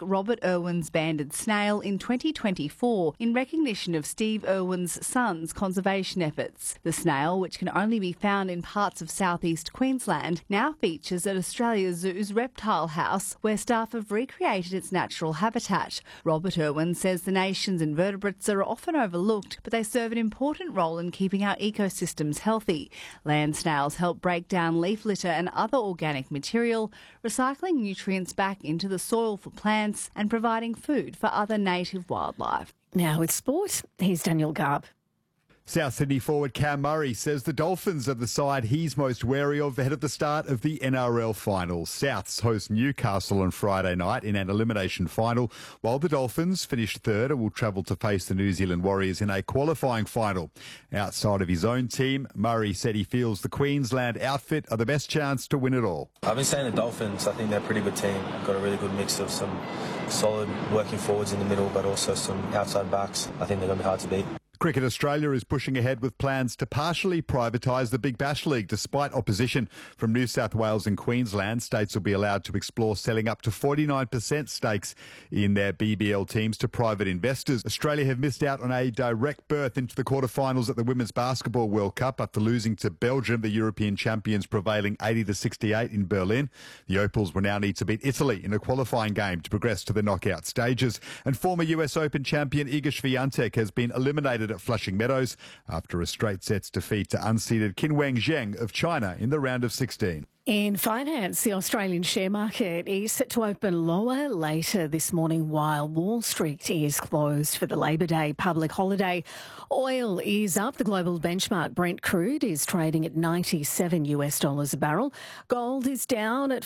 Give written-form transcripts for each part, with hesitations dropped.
Robert Irwin's banded snail in 2024 in recognition of Steve Irwin's son's conservation efforts. The snail, which can only be found in parts of southeast Queensland, now features at Australia Zoo's Reptile House, where staff have recreated its natural habitat. Robert Irwin says the nation's invertebrates are often overlooked, but they serve an important role in keeping our ecosystems healthy. Land snails help break down leaf litter and other organic material, recycling nutrients back into the soil for plants and providing food for other native wildlife. Now with sport, here's Daniel Garb. South Sydney forward Cam Murray says the Dolphins are the side he's most wary of ahead of the start of the NRL finals. Souths host Newcastle on Friday night in an elimination final, while the Dolphins finished third and will travel to face the New Zealand Warriors in a qualifying final. Outside of his own team, Murray said he feels the Queensland outfit are the best chance to win it all. I've been saying the Dolphins, I think they're a pretty good team. Got a really good mix of some solid working forwards in the middle, but also some outside backs. I think they're going to be hard to beat. Cricket Australia is pushing ahead with plans to partially privatise the Big Bash League. Despite opposition from New South Wales and Queensland, states will be allowed to explore selling up to 49% stakes in their BBL teams to private investors. Australia have missed out on a direct berth into the quarterfinals at the Women's Basketball World Cup after losing to Belgium, the European champions, prevailing 80-68 in Berlin. The Opals will now need to beat Italy in a qualifying game to progress to the knockout stages. And former US Open champion Iga Swiatek has been eliminated at Flushing Meadows after a straight sets defeat to unseeded Qinwen Zheng of China in the round of 16. In finance, the Australian share market is set to open lower later this morning while Wall Street is closed for the Labor Day public holiday. Oil is up. The global benchmark Brent crude is trading at $97 a barrel. Gold is down at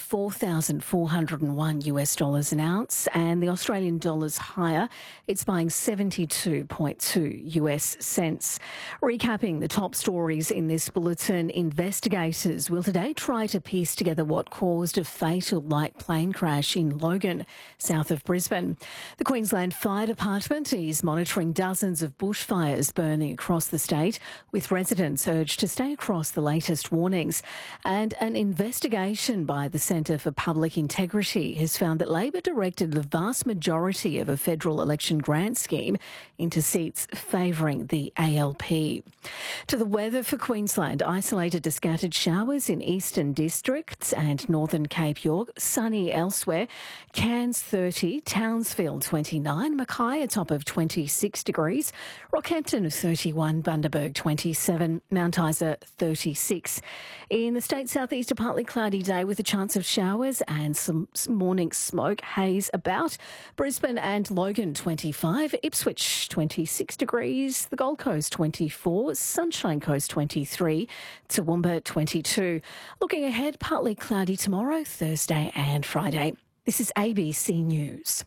$4,401 an ounce, and the Australian dollar's higher. It's buying 72.2 US cents. Recapping the top stories in this bulletin, investigators will today try to piece together what caused a fatal light plane crash in Logan, south of Brisbane. The Queensland Fire Department is monitoring dozens of bushfires burning across the state, with residents urged to stay across the latest warnings. And an investigation by the Centre for Public Integrity has found that Labor directed the vast majority of a federal election grant scheme into seats favouring the ALP. To the weather for Queensland, isolated to scattered showers in eastern districts and northern Cape York, sunny elsewhere. Cairns 30, Townsville 29, Mackay a top of 26 degrees, Rockhampton 31, Bundaberg 27, Mount Isa 36. In the state southeast, a partly cloudy day with a chance of showers and some morning smoke, haze about. Brisbane and Logan 25, Ipswich 26 degrees, the Gold Coast 24, Sunshine Coast 23, Toowoomba 22. Looking ahead, partly cloudy tomorrow, Thursday and Friday. This is ABC News.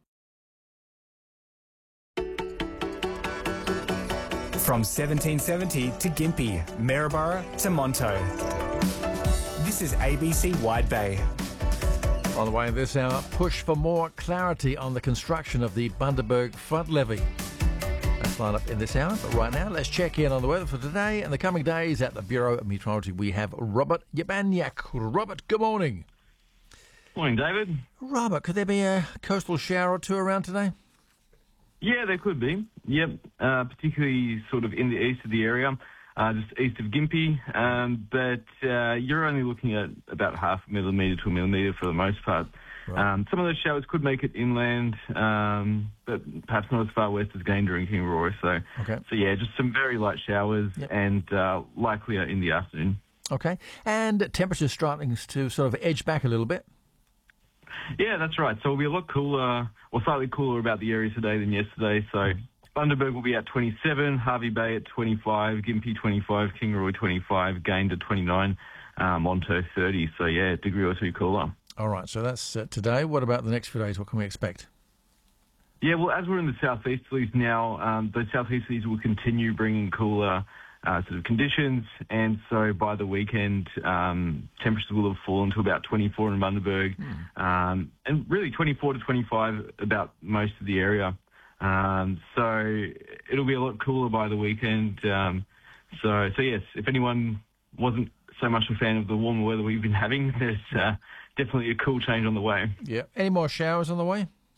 From 1770 to Gympie, Maryborough to Monto. This is ABC Wide Bay. On the way this hour, push for more clarity on the construction of the Bundaberg Flood Levy. That's lined up in this hour, but right now let's check in on the weather for today and the coming days at the Bureau of Meteorology. We have Robert Yabaniak. Robert, good morning. Morning, David. Robert, could there be a coastal shower or two around today? Yeah, there could be. Yep, particularly sort of in the east of the area, just east of Gympie. But you're only looking at about half a millimetre to a millimetre for the most part. Right. Some of those showers could make it inland, but perhaps not as far west as Gayndah and Kingaroy. So yeah, just some very light showers and likelier in the afternoon. Okay. And temperatures starting to sort of edge back a little bit. Yeah, that's right. So it'll be a lot cooler, or slightly cooler about the area today than yesterday. So Bundaberg will be at 27, Hervey Bay at 25, Gympie 25, Kingaroy 25, Gayndah 29, Monto 30. So yeah, a degree or two cooler. All right, so that's today. What about the next few days? What can we expect? Yeah, well, as we're in the southeasterlies now, the southeasterlies will continue bringing cooler sort of conditions, and so by the weekend, temperatures will have fallen to about 24 in Bundaberg, and really 24 to 25 about most of the area. So it'll be a lot cooler by the weekend. So yes, if anyone wasn't so much a fan of the warmer weather we've been having, there's definitely a cool change on the way. Yeah. Any more showers on the way?